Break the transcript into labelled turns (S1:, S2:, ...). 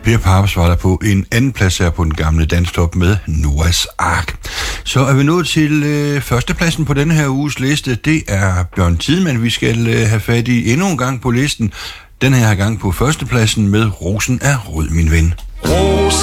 S1: Per Papes var der på en anden plads her på den gamle danstop med Noahs Ark. Så er vi nået til førstepladsen på denne her uges liste. Det er Bjørn Tidemand, vi skal have fat i endnu en gang på listen. Den her gang på førstepladsen med Rosen er rød, min ven.
S2: Rosen